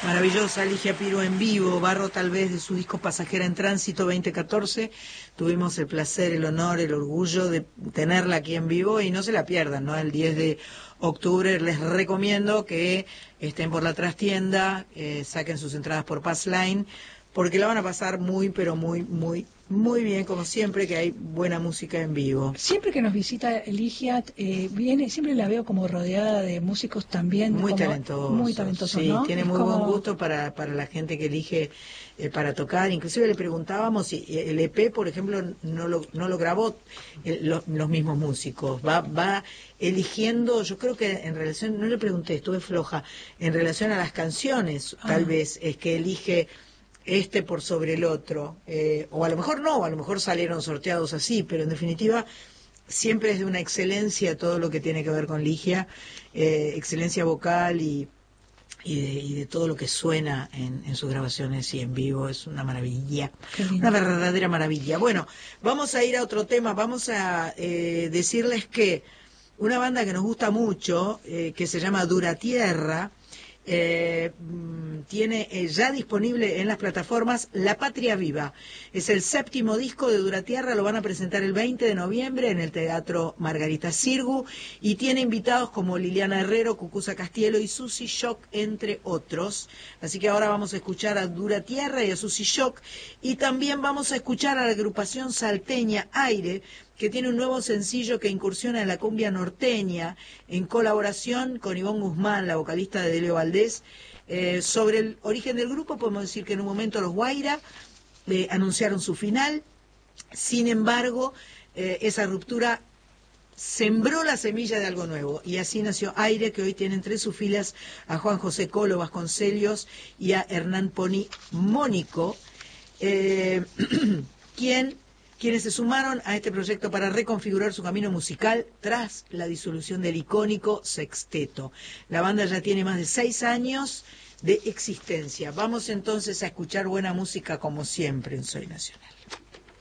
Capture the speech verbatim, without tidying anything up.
Maravillosa Ligia Piro en vivo, Barro tal vez de su disco Pasajera en Tránsito veinte catorce. Tuvimos el placer, el honor, el orgullo de tenerla aquí en vivo y no se la pierdan, ¿no? El diez de octubre les recomiendo que estén por la trastienda, eh, saquen sus entradas por Passline, porque la van a pasar muy, pero muy, muy, muy bien, como siempre, que hay buena música en vivo. Siempre que nos visita Ligia, eh, viene, siempre la veo como rodeada de músicos también. Muy como, talentosos. Muy talentosos, sí, ¿no? tiene Es muy como... buen gusto para, para la gente que elige eh, para tocar. Inclusive le preguntábamos si el E P, por ejemplo, no lo, no lo grabó eh, lo, los mismos músicos. Va, va eligiendo, yo creo que en relación, no le pregunté, estuve floja, en relación a las canciones, tal Ah. vez, es que elige este por sobre el otro, eh, o a lo mejor no, a lo mejor salieron sorteados así, pero en definitiva siempre es de una excelencia todo lo que tiene que ver con Ligia, eh, excelencia vocal y, y, de, y de todo lo que suena en, en sus grabaciones y en vivo, es una maravilla, una verdadera maravilla. Bueno, vamos a ir a otro tema, vamos a eh, decirles que una banda que nos gusta mucho, eh, que se llama Dura Tierra, Eh, tiene eh, ya disponible en las plataformas La Patria Viva. Es el séptimo disco de Dura Tierra, lo van a presentar el veinte de noviembre en el Teatro Margarita Sirgu y tiene invitados como Liliana Herrero, Cucuza Castielo y Susi Shock, entre otros. Así que ahora vamos a escuchar a Dura Tierra y a Susi Shock y también vamos a escuchar a la agrupación salteña Aire, que tiene un nuevo sencillo que incursiona en la cumbia norteña, en colaboración con Ivonne Guzmán, la vocalista de Delio Valdés. Eh, sobre el origen del grupo, podemos decir que en un momento los Guaira eh, anunciaron su final, sin embargo, eh, esa ruptura sembró la semilla de algo nuevo, y así nació Aire, que hoy tiene entre sus filas a Juan José Colo Vasconcelos y a Hernán Poni Mónico, eh, quien... quienes se sumaron a este proyecto para reconfigurar su camino musical tras la disolución del icónico Sexteto. La banda ya tiene más de seis años de existencia. Vamos entonces a escuchar buena música como siempre en Soy Nacional.